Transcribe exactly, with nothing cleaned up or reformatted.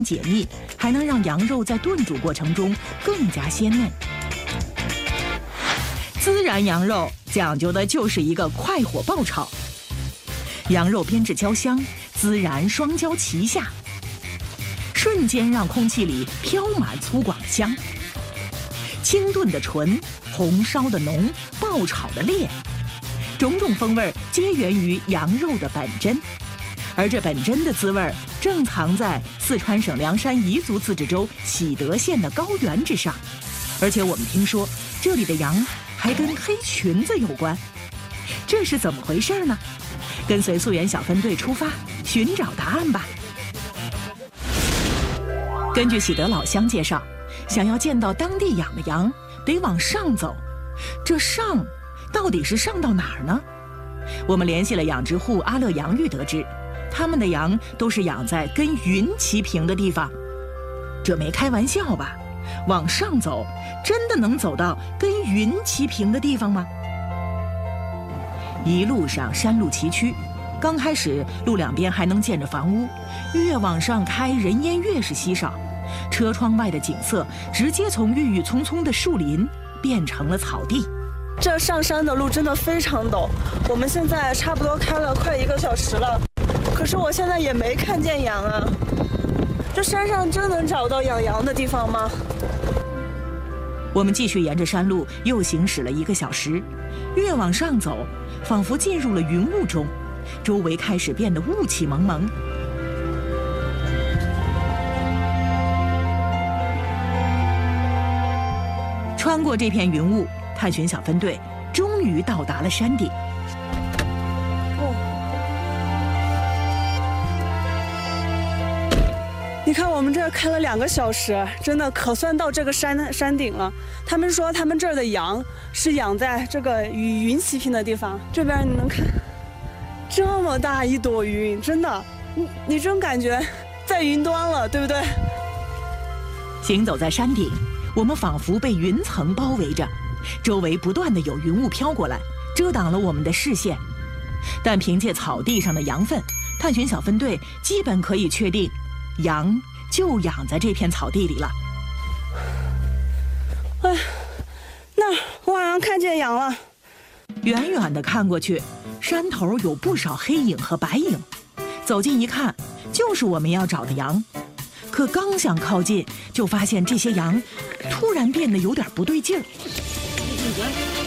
解腻，还能让羊肉在炖煮过程中更加鲜嫩。孜然羊肉讲究的就是一个快火爆炒，羊肉煸至焦香，孜然双椒齐下，瞬间让空气里飘满粗广香。清炖的纯，红烧的浓，爆炒的烈，种种风味皆源于羊肉的本真。而这本真的滋味正藏在四川省凉山彝族自治州喜德县的高原之上，而且我们听说这里的羊还跟黑裙子有关，这是怎么回事呢？跟随溯源小分队出发，寻找答案吧。根据喜德老乡介绍，想要见到当地养的羊，得往上走。这上到底是上到哪儿呢？我们联系了养殖户阿乐养育，得知他们的羊都是养在跟云齐平的地方。这没开玩笑吧？往上走，真的能走到跟云齐平的地方吗？一路上山路崎岖，刚开始路两边还能见着房屋，越往上开人烟越是稀少，车窗外的景色直接从郁郁葱葱的树林变成了草地。 这上山的路真的非常陡，我们现在差不多开了快一个小时了，可是我现在也没看见羊啊。这山上真能找到养羊的地方吗？ 我们继续沿着山路又行驶了一个小时，越往上走，仿佛进入了云雾中，周围开始变得雾气蒙蒙。穿过这片云雾，探寻小分队终于到达了山顶。 你看，我们这儿开了两个小时，真的可算到这个山山顶了。他们说他们这儿的羊是养在这个与云齐平的地方。这边你能看，这么大一朵云，真的，你你真感觉在云端了，对不对？ 行走在山顶，我们仿佛被云层包围着，周围不断的有云雾飘过来，遮挡了我们的视线。但凭借草地上的羊粪，探寻小分队基本可以确定，羊就养在这片草地里了。 哎，那儿我好像看见羊了。 远远的看过去，山头有不少黑影和白影，走近一看，就是我们要找的羊。可刚想靠近，就发现这些羊突然变得有点不对劲儿。